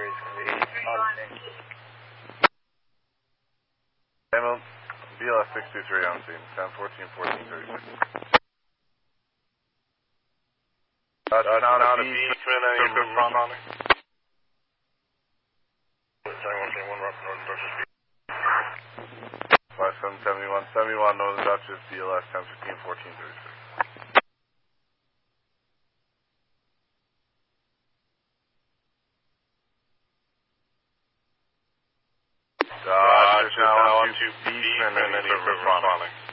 Samuel, BLS 623 on scene, 1014-1436. Now to B, responding. 5771, Northern Dutchess, BLS 1015-1436. Dodge is now on to Beekman and responding.